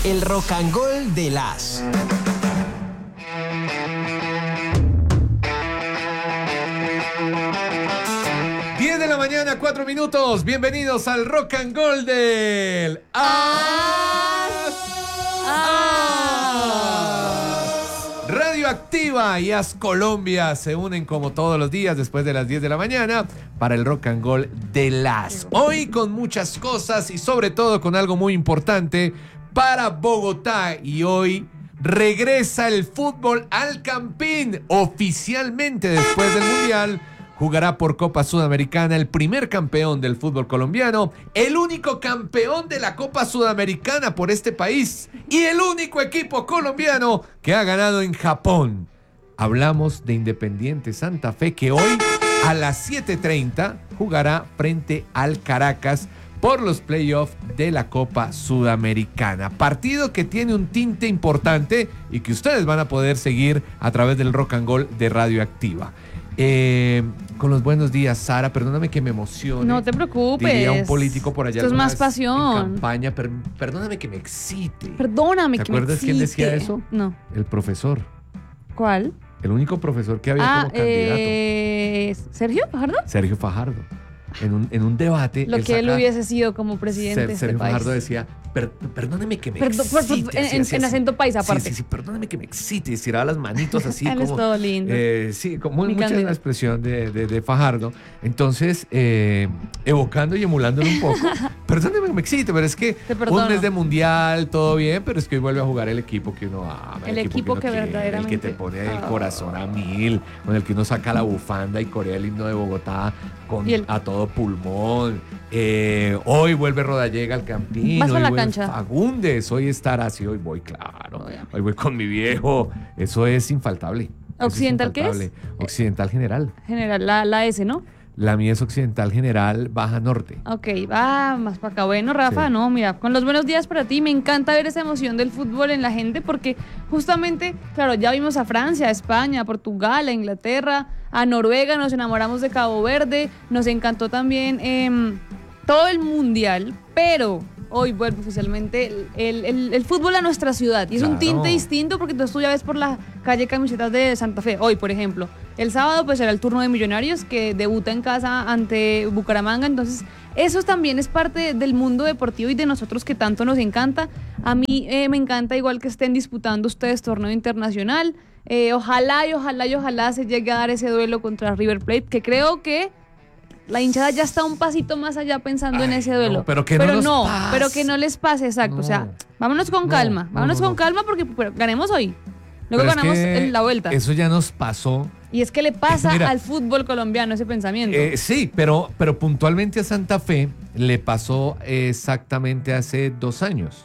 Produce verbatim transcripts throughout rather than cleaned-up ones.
El Rock and Roll de las... diez de la mañana, cuatro minutos. Bienvenidos al Rock and Roll del As. As. Radioactiva y As Colombia se unen como todos los días después de las diez de la mañana para el Rock and Roll de las. Hoy con muchas cosas y sobre todo con algo muy importante para Bogotá. Y hoy regresa el fútbol al Campín oficialmente después del Mundial. Jugará por Copa Sudamericana el primer campeón del fútbol colombiano, el único campeón de la Copa Sudamericana por este país y el único equipo colombiano que ha ganado en Japón. Hablamos de Independiente Santa Fe, que hoy a las siete treinta jugará frente al Caracas por los playoffs de la Copa Sudamericana. Partido que tiene un tinte importante y que ustedes van a poder seguir a través del Rock and Roll de Radioactiva. Eh, con los buenos días, Sara, perdóname que me emocione. No te preocupes. Diría un político por allá. Esto es más pasión. En campaña, per, perdóname que me excite. Perdóname ¿Te que me excite. acuerdas quién decía eso? No. El profesor. ¿Cuál? El único profesor que había ah, como candidato. Eh, ¿Sergio Fajardo? Sergio Fajardo. En un, en un debate. Lo él que él saca, hubiese sido como presidente Ser, de este Sergio país. Fajardo decía, per, perdóneme que me Perdo, excite. per, per, así, en, así, en así. acento paisa aparte. Sí, sí, sí, perdóneme que me excite. Y estiraba las manitos así. Él como, es todo lindo. Eh, sí, como Mi mucha es la candidato. expresión de, de, de Fajardo. Entonces, eh, evocando y emulándolo un poco. Perdóneme que me excite, pero es que Te perdono. un mes de mundial, todo bien, pero es que hoy vuelve a jugar el equipo que uno ama. El equipo uno que quiere, verdaderamente- El que te pone el Oh. corazón a mil, con el que uno saca la bufanda y corea el himno de Bogotá con, Y el- a todo pulmón. Eh, hoy vuelve Rodallega al Campín. ¿Vas a hoy la vuelve cancha? Fagundes, hoy estará así, hoy voy, claro. Obviamente. Hoy voy con mi viejo. Eso es infaltable. Eso es ¿Occidental qué es? infaltable. Occidental General. General, la, la S, ¿no? La mía es Occidental General, Baja Norte. Ok, va más para acá. Bueno, Rafa, Sí. no, mira, con los buenos días para ti. Me encanta ver esa emoción del fútbol en la gente porque justamente, claro, ya vimos a Francia, a España, a Portugal, a Inglaterra, a Noruega, nos enamoramos de Cabo Verde, nos encantó también eh, todo el mundial, pero hoy vuelve oficialmente el, el- el- el fútbol a nuestra ciudad. Y es un Claro. tinte distinto porque entonces tú ya ves por la calle camisetas de Santa Fe. Hoy, por ejemplo. El sábado pues será el turno de Millonarios que debuta en casa ante Bucaramanga. Entonces eso también es parte del mundo deportivo y de nosotros que tanto nos encanta. A mí eh, me encanta igual que estén disputando ustedes torneo internacional. Eh, ojalá y ojalá y ojalá se llegue a dar ese duelo contra River Plate, que creo que la hinchada ya está un pasito más allá pensando en Ay, ese duelo. no, pero que no nos no, pase. pero que no les pase, exacto. No. O sea, vámonos con No, calma, no, vámonos no, con no. calma porque pero, ganemos hoy. Luego Pero es ganamos que en la vuelta. Eso ya nos pasó. Y es que le pasa Mira, al fútbol colombiano ese pensamiento. Eh, sí, pero, pero puntualmente a Santa Fe le pasó exactamente hace dos años.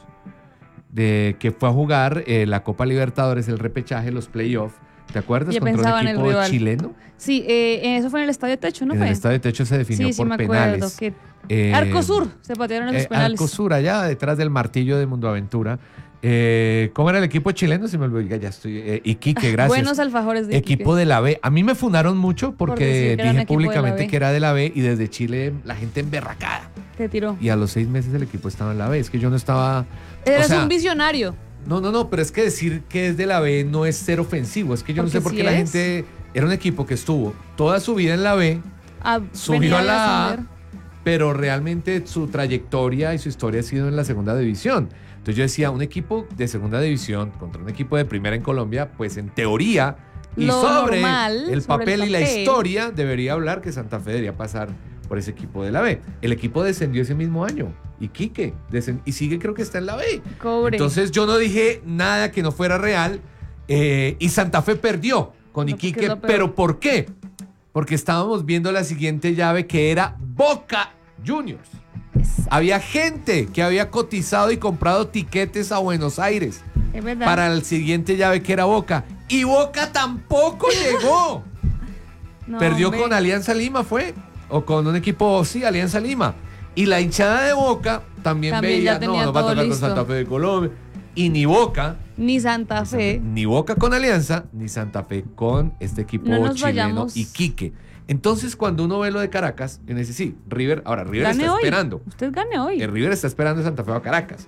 De que fue a jugar eh, la Copa Libertadores, el repechaje, los playoffs. ¿Te acuerdas? Ya Contra pensaba un en el equipo rival. chileno. Sí, eh, eso fue en el Estadio Techo, ¿no en fue? el Estadio de Techo se definió sí, sí, por me acuerdo. penales. Que Eh, Arcosur se patearon esos eh, penales. Arcosur, allá detrás del martillo de Mundo Aventura. Eh, ¿Cómo era el equipo chileno? Si me olvidó, ya estoy. Eh, Iquique, gracias. Buenos alfajores de Equipo Iquique. de la B. A mí me fundaron mucho Por porque decir que era un dije equipo de la públicamente B. que era de la B y desde Chile la gente emberracada. Te tiró. Y a los seis meses el equipo estaba en la B. Es que yo no estaba. Eres o sea, un visionario. No, no, no, pero es que decir que es de la B no es ser ofensivo. Es que yo no Porque sé por sí qué la es. gente. Era un equipo que estuvo toda su vida en la B, Ah, subió venía a de la A, ascender. pero realmente su trayectoria y su historia ha sido en la segunda división. Entonces yo decía, un equipo de segunda división contra un equipo de primera en Colombia, pues en teoría y Lo sobre normal, el sobre papel el y la papel. historia debería hablar que Santa Fe debería pasar por ese equipo de la B. El equipo descendió ese mismo año. Iquique descend- y sigue, creo que está en la B. Cobre. Entonces yo no dije nada que no fuera real eh, y Santa Fe perdió con No, porque Iquique. es lo peor. ¿Pero por qué? Porque estábamos viendo la siguiente llave que era Boca Juniors. Había gente que había cotizado y comprado tiquetes a Buenos Aires es verdad. para el siguiente llave que era Boca. Y Boca tampoco llegó. No, Perdió hombre. con Alianza Lima, ¿fue? O con un equipo, sí, Alianza Lima. Y la hinchada de Boca también, También veía, ya no, tenía nos va a todo tocar con listo. Santa Fe de Colombia. Y ni Boca, Ni Santa Fe. ni Boca con Alianza, ni Santa Fe con este equipo No nos chileno vayamos. Iquique. Entonces, cuando uno ve lo de Caracas, uno dice, sí, River, ahora River Gane está hoy. esperando. Usted gane hoy. El River está esperando a Santa Fe o a Caracas.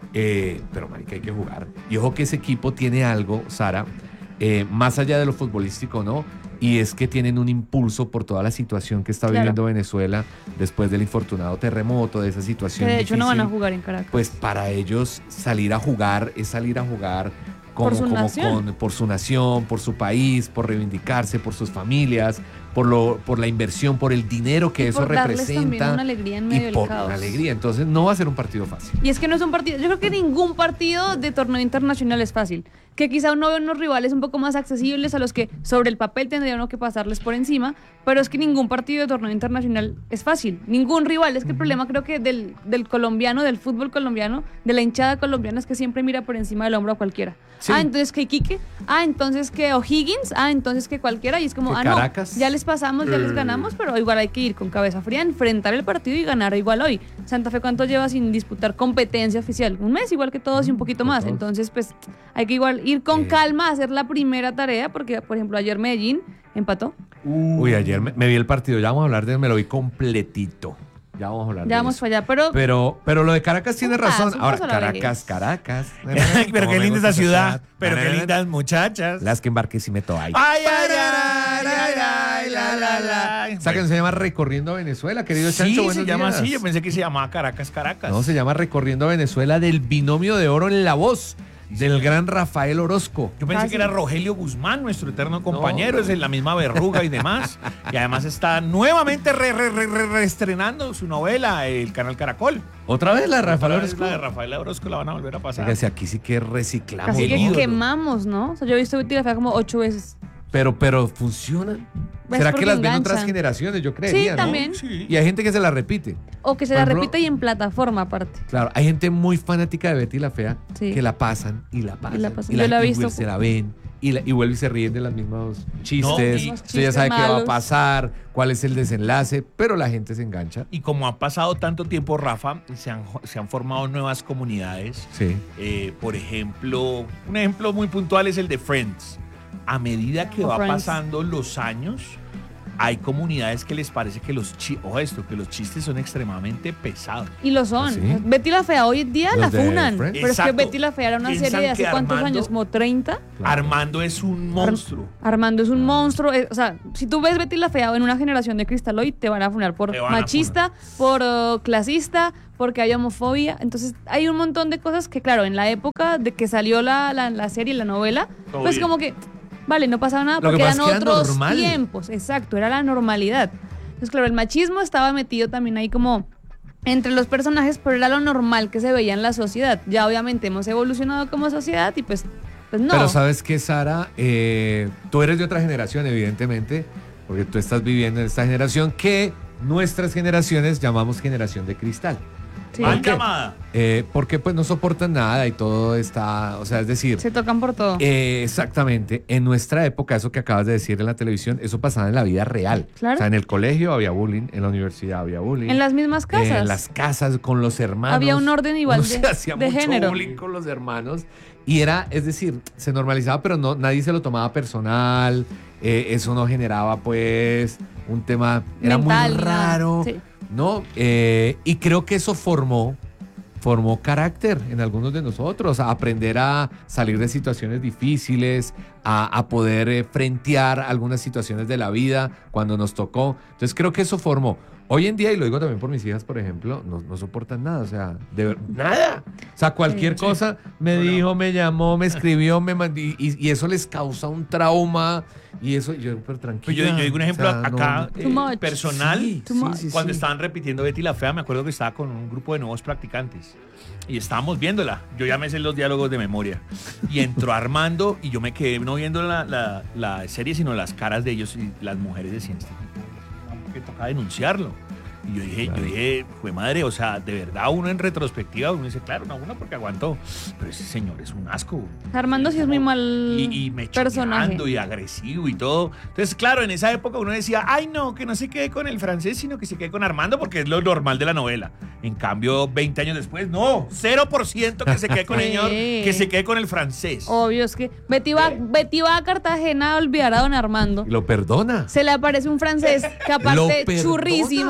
Eh, pero, marica, hay que jugar. Y ojo que ese equipo tiene algo, Sara, eh, más allá de lo futbolístico, ¿no? Y es que tienen un impulso por toda la situación que está Claro. viviendo Venezuela después del infortunado terremoto, de esa Que situación de hecho difícil. no van a jugar en Caracas. Pues para ellos salir a jugar es salir a jugar como, Por su como nación. con- por su nación, por su país, por reivindicarse, por sus familias, por lo, por la inversión, por el dinero que Y eso por darles también representa. una alegría en y medio del por caos. una alegría. Entonces no va a ser un partido fácil. Y es que no es un partido, yo creo que ningún partido de torneo internacional es fácil. Que quizá uno ve unos rivales un poco más accesibles a los que sobre el papel tendría uno que pasarles por encima, pero es que ningún partido de torneo internacional es fácil. Ningún rival. Es que el problema creo que del, del colombiano, del fútbol colombiano, de la hinchada colombiana es que siempre mira por encima del hombro a cualquiera. Sí. Ah, entonces que Iquique, ah, entonces que O'Higgins, ah, entonces que cualquiera. Y es como, Que ah, Caracas. no, ya les pasamos, ya les Eh. ganamos, pero igual hay que ir con cabeza fría, enfrentar el partido y ganar igual hoy. Santa Fe, ¿cuánto lleva sin disputar competencia oficial? Un mes, igual que todos y un poquito con más. todos. Entonces, pues hay que igual ir con Eh. calma, hacer la primera tarea, porque, por ejemplo, ayer Medellín empató. Uy, ayer me, me vi el partido, ya vamos a hablar de él, me lo vi completito. Ya vamos a hablar de Ya vamos eso. para allá, pero, Pero, pero lo de Caracas tiene Un paso, razón. un Ahora, paso a la Caracas, Caracas. Pero qué linda esa ciudad. Pero qué linda. lindas muchachas. Las que embarqué y meto ahí. Ay, ay, ay, ay, ay, la, la, la. Esa canción se llama Recorriendo Venezuela, querido Sí, Chancho. se buenos llama días. así. Yo pensé que se llamaba Caracas, Caracas. No, se llama Recorriendo Venezuela del binomio de oro en la voz del gran Rafael Orozco. Yo pensé Casi. que era Rogelio Guzmán, nuestro eterno compañero, No. es de la misma verruga y demás. Y además está nuevamente re, re, re, re- reestrenando su novela, El Canal Caracol. ¿Otra vez la de Rafael Otra vez Orozco? La de Rafael Orozco la van a volver a pasar. Fíjese, aquí sí que reciclamos. casi que ídolo. quemamos, ¿no? O sea, yo he visto Betty la Fea como ocho veces. Pero, pero funciona. Es ¿Será que porque las ven enganchan. otras generaciones? Yo creería, Sí, ¿no? también. Sí. Y hay gente que se la repite. O que se Por la ejemplo- repita y en plataforma aparte. Claro, hay gente muy fanática de Betty la Fea Sí. que la pasan y la pasan. Y la pasan. Yo la he y visto. vuelve- se la ven y, la- y vuelve y se ríen de los mismos chistes. y- Usted ya sabe qué va a malos. pasar, cuál es el desenlace, pero la gente se engancha. Y como ha pasado tanto tiempo, Rafa, se han, se han formado nuevas comunidades. Sí. Eh, por ejemplo, un ejemplo muy puntual es el de Friends. A medida que O va Friends. pasando los años, hay comunidades que les parece que los chistes, ojo esto, que los chistes son extremadamente pesados. Y lo son. ¿Sí? Betty la Fea hoy en día Los la de funan. Friends. Pero es que Exacto. Betty la Fea era una Piensan serie de hace que cuántos Armando- años, como treinta. Claro. Armando es un monstruo. Armando es un monstruo. eh, o sea, si tú ves Betty la Fea en una generación de cristal hoy, te van a funar por Te van a machista, por uh, clasista, porque hay homofobia. Entonces, hay un montón de cosas que, claro, en la época de que salió la, la, la serie, la novela, Todo pues bien. como que, vale, no pasaba nada Lo que porque pasa eran es que era otros normal. tiempos. Exacto, era la normalidad. Entonces, claro, el machismo estaba metido también ahí como entre los personajes, pero era lo normal que se veía en la sociedad. Ya obviamente hemos evolucionado como sociedad y pues, pues no. Pero sabes qué, Sara, Eh, tú eres de otra generación, evidentemente, porque tú estás viviendo en esta generación que nuestras generaciones llamamos generación de cristal. Sí. Mal qué? llamada. Eh, porque pues no soportan nada y todo está, o sea, es decir, Se tocan por todo. eh, exactamente, en nuestra época, eso que acabas de decir en la televisión, eso pasaba en la vida real. Claro. O sea, en el colegio había bullying, en la universidad había bullying. En las mismas casas. En las casas con los hermanos. Había un orden igual Uno de- se hacía de mucho género. bullying con los hermanos. Y era, es decir, se normalizaba, pero no, nadie se lo tomaba personal. eh, eso no generaba, pues, un tema. Era Mental, muy ni nada. raro. Sí. ¿No? Eh, y creo que eso formó. Formó carácter en algunos de nosotros, a aprender a salir de situaciones difíciles, a, a poder eh, frentear algunas situaciones de la vida cuando nos tocó. Entonces creo que eso formó. Hoy en día, y lo digo también por mis hijas, por ejemplo, no, no soportan nada, o sea, de ver- nada. O sea, cualquier Sí. cosa me No, no. dijo, me llamó, me escribió, me mandó, y, y eso les causa un trauma, y eso, yo, pero tranquilo. Pues yo, yo digo un ejemplo acá Too much. eh, personal. Sí, Too sí, much. sí, Cuando sí. estaban repitiendo Betty la Fea, me acuerdo que estaba con un grupo de nuevos practicantes y estábamos viéndola. Yo ya me sé los diálogos de memoria. Y entró Armando y yo me quedé no viendo la, la- la serie, sino las caras de ellos y las mujeres decían, "Este tipo, que toca denunciarlo". Y yo dije, Claro. yo dije, fue madre, o sea, de verdad uno en retrospectiva, uno dice, claro, no, uno porque aguantó, pero ese señor es un asco. Armando sí es muy mal Y, y me personaje. y agresivo y todo. Entonces, claro, en esa época uno decía, ay, no, que no se quede con el francés, sino que se quede con Armando, porque es lo normal de la novela. En cambio, veinte años después, no, cero por ciento que se quede con el señor, Sí. que se quede con el francés. Obvio, es que Betty va, Betty va a Cartagena a olvidar a don Armando. Y lo perdona. Se le aparece un francés que Lo aparte perdona. churrísimo, francés,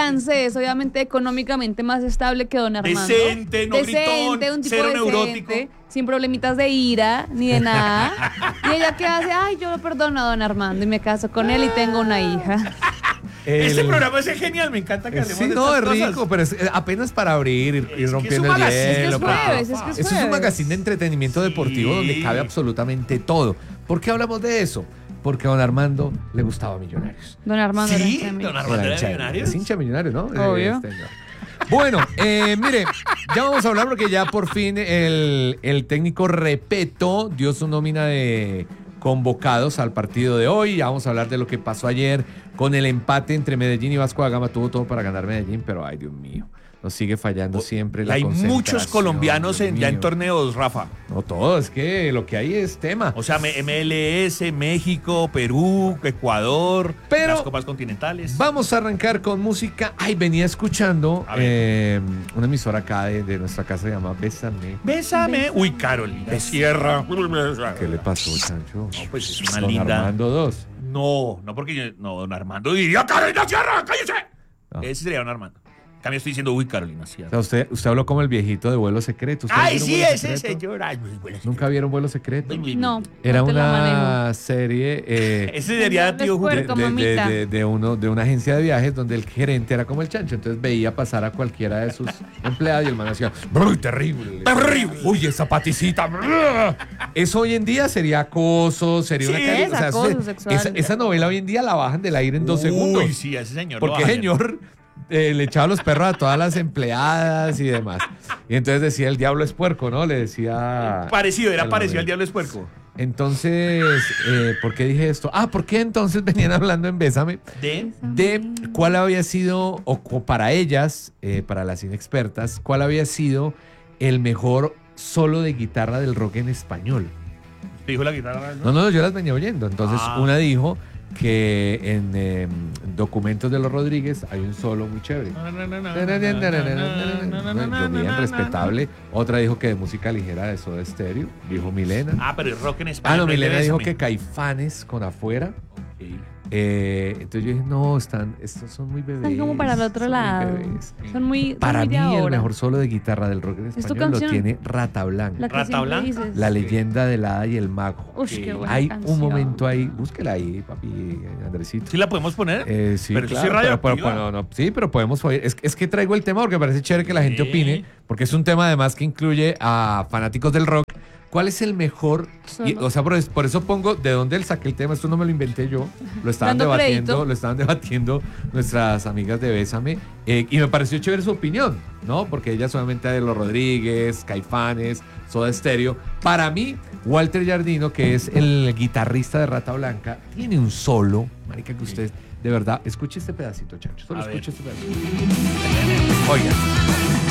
francés, obviamente económicamente más estable que don Armando. Decente, no gritón, un tipo cero decente, neurótico. sin problemitas de ira ni de nada. Y ella que hace, ay, yo lo perdono a don Armando y me caso con él y tengo una hija. Este El- programa es genial, me encanta que Eh, hablemos Sí, de no, es estas cosas. rico, pero es eh, apenas para abrir, ir, ir Es que es rompiendo un el magazine, Es que es hielo. pa- jueves, es que es Eso es un jueves. magazine de entretenimiento deportivo Sí. donde cabe absolutamente todo. ¿Por qué hablamos de eso? Porque a don Armando le gustaba Millonarios. Don Armando era Sí, hincha de mí. don Armando Era era hincha- Millonarios. Es hincha de Millonarios, ¿no? Obvio. Este, no. Bueno, eh, mire, ya vamos a hablar porque ya por fin el, el técnico Repeto dio su nómina de convocados al partido de hoy. Ya vamos a hablar de lo que pasó ayer con el empate entre Medellín y Vasco da Gama. Tuvo todo para ganar Medellín, pero ay, Dios mío, nos sigue fallando siempre la Hay muchos concentración, colombianos Dios en, ya en mío. torneos, Rafa. No todo, es que lo que hay es tema. O sea, M L S, México, Perú, Ecuador, Pero las copas continentales. Vamos a arrancar con música. Ay, venía escuchando A ver. eh, una emisora acá de, de nuestra casa se llama Bésame. Bésame. Uy, Carolina Sierra. ¿Qué le pasó, Chancho? No, pues es una Don linda. Armando dos. No, no porque yo, no, don Armando diría Carolina Sierra, cállese. No. Ese sería don Armando. En cambio estoy diciendo, uy, Carolina O Sierra. sea, usted, usted habló como el viejito de Vuelo Secreto. ¿Ustedes Ay, vieron sí, Vuelo ese Secreto? señor. Ay, muy buena ¿Nunca vieron Vuelo Secreto? No, Era no te la manejo. una serie eh, Ese sería tío Después, de, Julio. como de- de- mamita. de- de uno, de una agencia de viajes donde el gerente era como el Chancho. Entonces veía pasar a cualquiera de sus empleados y el man hacía, ¡uy, terrible! Terrible. ¡Uy, esa paticita! brr". Eso hoy en día sería acoso, sería Sí, una cari- es acoso se- sexual. esa, esa novela hoy en día la bajan del aire en dos segundos. Uy, sí, a ese señor. Porque lo bajan. señor eh, le echaba los perros a todas las empleadas y demás. Y entonces decía, el diablo es puerco, ¿no? Le decía... Parecido, a era la parecido novela. al Diablo es Puerco. Entonces, eh, ¿por qué dije esto? Ah, ¿por qué entonces venían hablando en Bésame? De. De cuál había sido, o co- para ellas, eh, para las inexpertas, cuál había sido el mejor solo de guitarra del rock en español. Te dijo la guitarra. No, no, yo las venía oyendo. Entonces, Ah. una dijo que en eh, Documentos de los Rodríguez hay un solo muy chévere. Lo bien respetable. Otra dijo que de música ligera de Soda Stereo, dijo Milena. Ah, pero el rock en Ah, español. no, es de Milena dijo Bésame. que Caifanes con Afuera. Ok. Eh, entonces yo dije, no, están, estos son muy bebés. Están como para el otro son muy lado. bebés. Son muy. son Para muy mí de el ahora. mejor solo de guitarra del rock en ¿Es tu español lo canción? tiene Rata Blanca. La que Rata siempre Blanca. dices. La leyenda del hada y el mago. Ush, qué buena Hay canción. un momento ahí, búsquela ahí, papi, Andresito. ¿Sí la podemos poner? Eh, sí, Pero eso claro, sí es pero- pero- radioactiva. bueno, no, sí, pero podemos oír. Es, es que traigo el tema porque me parece chévere que la gente Sí. opine, porque es un tema además que incluye a fanáticos del rock. ¿Cuál es el mejor? Y, Solo. o sea, por, es- por eso pongo de dónde él saqué el tema. Esto no me lo inventé yo. Lo estaban Dando debatiendo, crédito. lo estaban debatiendo nuestras amigas de Bésame. Eh, y me pareció chévere su opinión, ¿no? Porque ella solamente de los Rodríguez, Caifanes, Soda Stereo. Para mí, Walter Jardino, que es el guitarrista de Rata Blanca, tiene un solo, marica, que ustedes, de verdad, escuche este pedacito, Chancho. Solo A ver. escuche este pedacito. Oigan.